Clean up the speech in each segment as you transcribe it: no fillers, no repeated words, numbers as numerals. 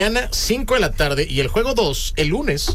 mañana, 5 de la tarde, y el juego 2, el lunes,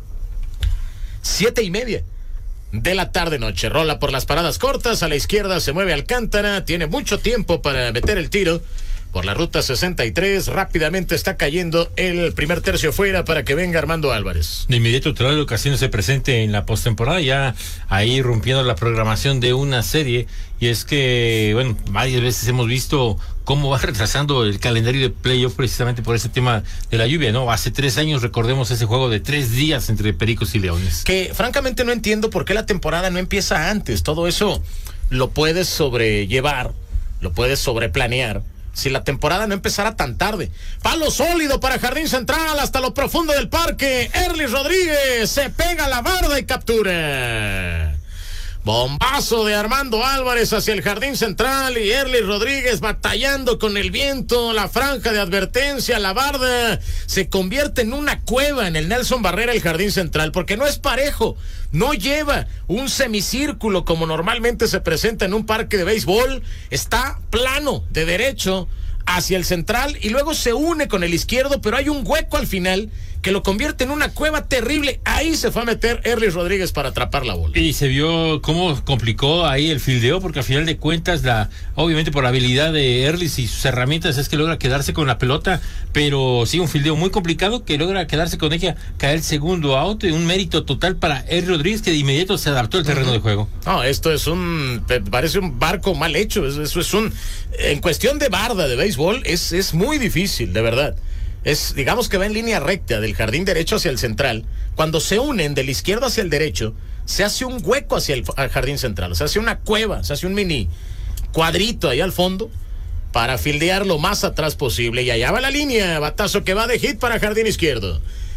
7:30 de la tarde-noche. Rola por las paradas cortas, a la izquierda se mueve Alcántara, tiene mucho tiempo para meter el tiro. Por la ruta 63, rápidamente está cayendo el primer tercio fuera para que venga Armando Álvarez. De inmediato trae la ocasión se presente en la postemporada, ya ahí rompiendo la programación de una serie. Y es que, bueno, varias veces hemos visto cómo va retrasando el calendario de playoff precisamente por ese tema de la lluvia, ¿no? Hace 3 años, recordemos ese juego de 3 días entre Pericos y Leones. Que francamente no entiendo por qué la temporada no empieza antes. Todo eso lo puedes sobrellevar, lo puedes sobreplanear si la temporada no empezara tan tarde. Palo sólido para Jardín Central hasta lo profundo del parque. Erlis Rodríguez se pega a la barda y captura. Bombazo de Armando Álvarez hacia el Jardín Central y Erlis Rodríguez batallando con el viento, la franja de advertencia, la barda se convierte en una cueva en el Nelson Barrera, el Jardín Central, porque no es parejo, no lleva un semicírculo como normalmente se presenta en un parque de béisbol, está plano de derecho hacia el central y luego se une con el izquierdo, pero hay un hueco al final que lo convierte en una cueva terrible. Ahí se fue a meter Erlis Rodríguez para atrapar la bola. Y se vio cómo complicó ahí el fildeo, porque al final de cuentas, obviamente por la habilidad de Erlis y sus herramientas es que logra quedarse con la pelota, pero sí, un fildeo muy complicado que logra quedarse con ella, caer el segundo out, un mérito total para Erlis Rodríguez, que de inmediato se adaptó al terreno de juego. No, esto es parece un barco mal hecho, eso es en cuestión de barda de béisbol, es muy difícil, de verdad. Digamos que va en línea recta del jardín derecho hacia el central. Cuando se unen del izquierdo hacia el derecho, se hace un hueco hacia el jardín central. Se hace una cueva, se hace un mini cuadrito ahí al fondo para fildear lo más atrás posible. Y allá va la línea, batazo que va de hit para jardín izquierdo.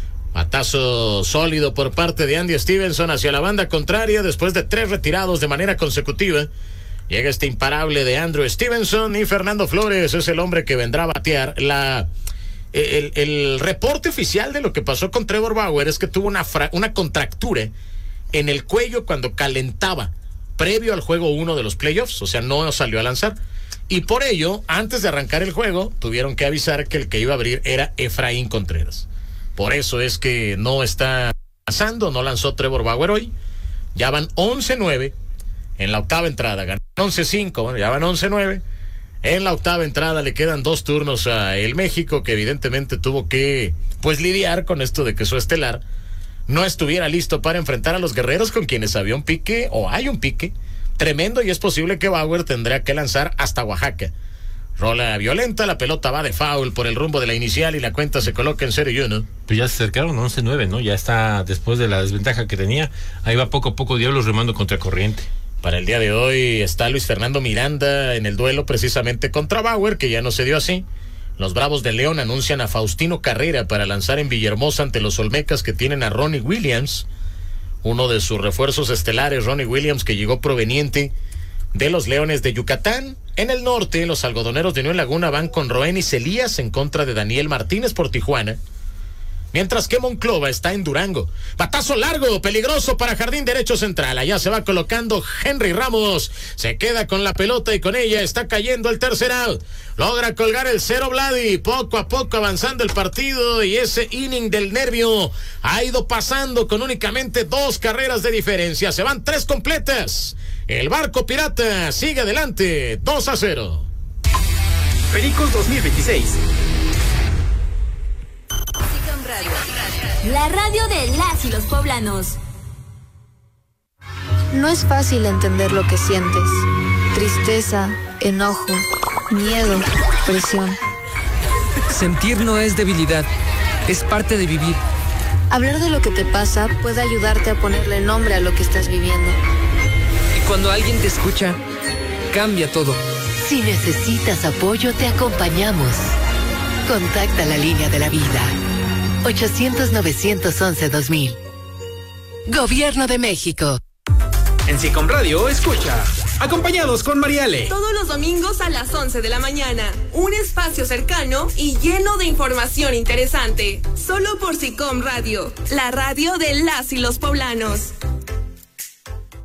Batazo sólido por parte de Andy Stevenson hacia la banda contraria después de 3 retirados de manera consecutiva. Llega este imparable de Andrew Stevenson y Fernando Flores es el hombre que vendrá a batear. El reporte oficial de lo que pasó con Trevor Bauer es que tuvo una contractura en el cuello cuando calentaba previo al juego 1 de los playoffs, o sea, no salió a lanzar. Y por ello, antes de arrancar el juego, tuvieron que avisar que el que iba a abrir era Efraín Contreras. Por eso es que no está lanzando, no lanzó Trevor Bauer hoy. Ya van 11-9 en la octava entrada, ganó 11-5, bueno, ya van 11-9. En la octava entrada le quedan 2 turnos a el México, que evidentemente tuvo que lidiar con esto de que su estelar no estuviera listo para enfrentar a los guerreros, con quienes había un pique, o hay un pique tremendo, y es posible que Bauer tendrá que lanzar hasta Oaxaca. Rola violenta, la pelota va de foul por el rumbo de la inicial y la cuenta se coloca en 0-1. Pues ya se acercaron 11-9, ¿no? Ya está después de la desventaja que tenía. Ahí va poco a poco Diablos remando contra corriente. Para el día de hoy está Luis Fernando Miranda en el duelo precisamente contra Bauer, que ya no se dio así. Los Bravos de León anuncian a Faustino Carrera para lanzar en Villahermosa ante los Olmecas, que tienen a Ronnie Williams, uno de sus refuerzos estelares, Ronnie Williams, que llegó proveniente de los Leones de Yucatán. En el norte, los algodoneros de Unión Laguna van con Roenis Elías en contra de Daniel Martínez por Tijuana, mientras que Monclova está en Durango. Batazo largo, peligroso para jardín derecho central. Allá se va colocando Henry Ramos. Se queda con la pelota y con ella está cayendo el tercer out. Logra colgar el 0 Vladi. Poco a poco avanzando el partido, y ese inning del nervio ha ido pasando con únicamente 2 carreras de diferencia. Se van 3 completas. El barco pirata sigue adelante, 2-0. Pericos 2026. La radio de las y los poblanos. No es fácil entender lo que sientes. Tristeza, enojo, miedo, presión. Sentir no es debilidad, es parte de vivir. Hablar de lo que te pasa puede ayudarte a ponerle nombre a lo que estás viviendo. Y cuando alguien te escucha, cambia todo. Si necesitas apoyo, te acompañamos. Contacta la línea de la vida. 800-911-2000. Gobierno de México. En SICOM Radio, escucha Acompañados con Mariale. Todos los domingos a las 11 de la mañana. Un espacio cercano y lleno de información interesante. Solo por SICOM Radio, la radio de las y los poblanos.